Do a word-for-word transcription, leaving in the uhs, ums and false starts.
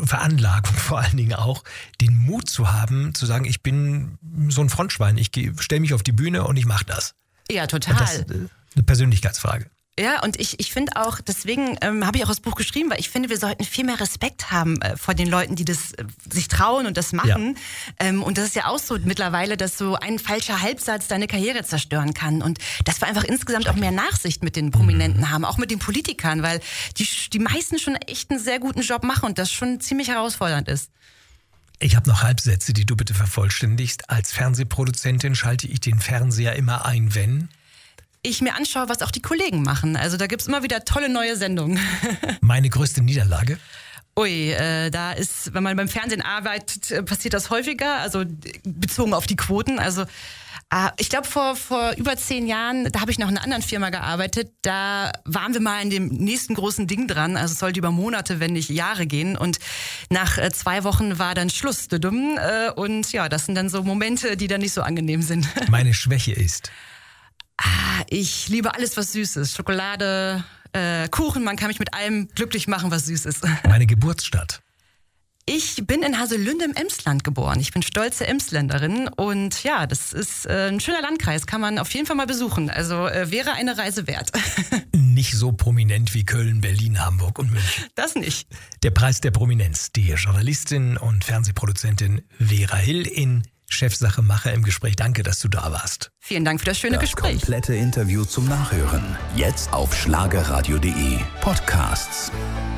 Veranlagung vor allen Dingen auch, den Mut zu haben, zu sagen, ich bin so ein Frontschwein, ich stelle mich auf die Bühne und ich mache das. Ja, total. Und das ist eine Persönlichkeitsfrage. Ja, und ich, ich finde auch, deswegen ähm, habe ich auch das Buch geschrieben, weil ich finde, wir sollten viel mehr Respekt haben äh, vor den Leuten, die das äh, sich trauen und das machen. Ja. Ähm, und das ist ja auch so mittlerweile, dass so ein falscher Halbsatz deine Karriere zerstören kann. Und dass wir einfach insgesamt auch mehr Nachsicht mit den Prominenten mhm. haben, auch mit den Politikern, weil die, die meisten schon echt einen sehr guten Job machen und das schon ziemlich herausfordernd ist. Ich habe noch Halbsätze, die du bitte vervollständigst. Als Fernsehproduzentin schalte ich den Fernseher immer ein, wenn ich mir anschaue, was auch die Kollegen machen. Also da gibt's immer wieder tolle neue Sendungen. Meine größte Niederlage? Ui, äh, da ist, wenn man beim Fernsehen arbeitet, äh, passiert das häufiger, also bezogen auf die Quoten. Also äh, ich glaube, vor, vor über zehn Jahren, da habe ich noch in einer anderen Firma gearbeitet, da waren wir mal in dem nächsten großen Ding dran. Also es sollte über Monate, wenn nicht Jahre gehen. Und nach äh, zwei Wochen war dann Schluss. Äh, und ja, das sind dann so Momente, die dann nicht so angenehm sind. Meine Schwäche ist? Ah, ich liebe alles, was süß ist. Schokolade, äh, Kuchen, man kann mich mit allem glücklich machen, was süß ist. Meine Geburtsstadt? Ich bin in Haselünde im Emsland geboren. Ich bin stolze Emsländerin und ja, das ist äh, ein schöner Landkreis, kann man auf jeden Fall mal besuchen. Also äh, wäre eine Reise wert. Nicht so prominent wie Köln, Berlin, Hamburg und München. Das nicht. Der Preis der Prominenz. Die Journalistin und Fernsehproduzentin Vera Hill in Chefsache Macher im Gespräch. Danke, dass du da warst. Vielen Dank für das schöne das Gespräch. Das komplette Interview zum Nachhören. Jetzt auf schlagerradio punkt de Podcasts.